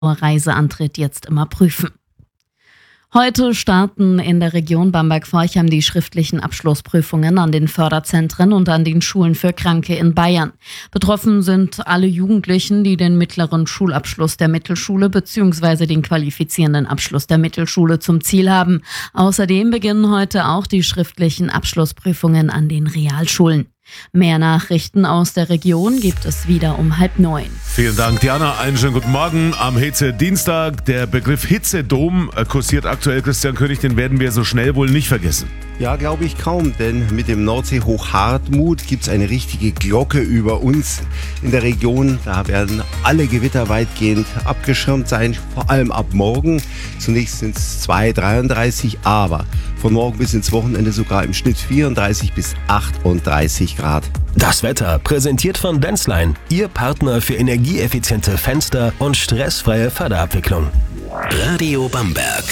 Reiseantritt jetzt immer prüfen. Heute starten in der Region Bamberg-Forchheim die schriftlichen Abschlussprüfungen an den Förderzentren und an den Schulen für Kranke in Bayern. Betroffen sind alle Jugendlichen, die den mittleren Schulabschluss der Mittelschule bzw. den qualifizierenden Abschluss der Mittelschule zum Ziel haben. Außerdem beginnen heute auch die schriftlichen Abschlussprüfungen an den Realschulen. Mehr Nachrichten aus der Region gibt es wieder um 8:30. Vielen Dank, Diana. Einen schönen guten Morgen am Hitze-Dienstag. Der Begriff Hitzedom kursiert aktuell, Christian König, den werden wir so schnell wohl nicht vergessen. Ja, glaube ich kaum, denn mit dem Nordseehoch Hartmut gibt es eine richtige Glocke über uns in der Region. Da werden alle Gewitter weitgehend abgeschirmt sein, vor allem ab morgen. Zunächst sind es 33, aber von morgen bis ins Wochenende sogar im Schnitt 34 bis 38 Grad. Das Wetter präsentiert von Denzlein, Ihr Partner für energieeffiziente Fenster und stressfreie Förderabwicklung. Radio Bamberg.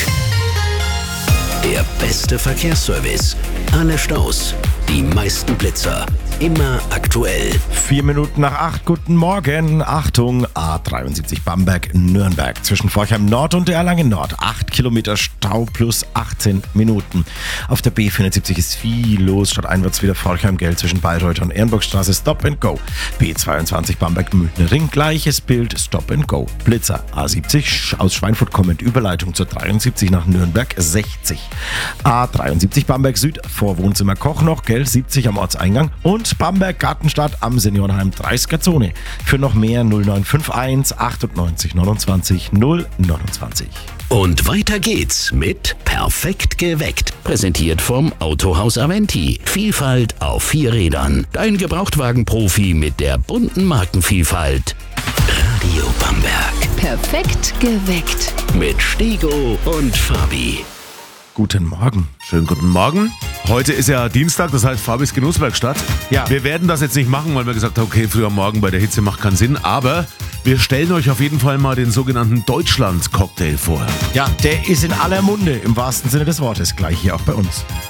Der beste Verkehrsservice. Alle Staus, die meisten Blitzer. Immer aktuell. 8:04, guten Morgen. Achtung, A73 Bamberg-Nürnberg. Zwischen Forchheim Nord und Erlangen Nord. 8 Kilometer Stau plus 18 Minuten. Auf der B74 ist viel los. Stadteinwärts wieder Forchheim-Geld zwischen Bayreuth und Ehrenburgstraße. Stop and Go. B22 Bamberg-Münchner Ring. Gleiches Bild. Stop and Go. Blitzer. A70 aus Schweinfurt kommend. Überleitung zur 73 nach Nürnberg. 60. A73 Bamberg Süd. Vor Wohnzimmer Koch noch. Gell. 70 am Ortseingang. Und Bamberg Gartenstadt am Seniorenheim 30er Zone. Für noch mehr 0951 98 29 029. Und weiter geht's mit Perfekt geweckt. Präsentiert vom Autohaus Aventi. Vielfalt auf 4 Rädern. Dein Gebrauchtwagenprofi mit der bunten Markenvielfalt. Radio Bamberg. Perfekt geweckt. Mit Stego und Fabi. Guten Morgen. Schönen guten Morgen. Heute ist ja Dienstag, das heißt Fabis Genusswerkstatt. Ja. Wir werden das jetzt nicht machen, weil wir gesagt haben, okay, früh am Morgen bei der Hitze macht keinen Sinn. Aber wir stellen euch auf jeden Fall mal den sogenannten Deutschland-Cocktail vor. Ja, der ist in aller Munde, im wahrsten Sinne des Wortes. Gleich hier auch bei uns.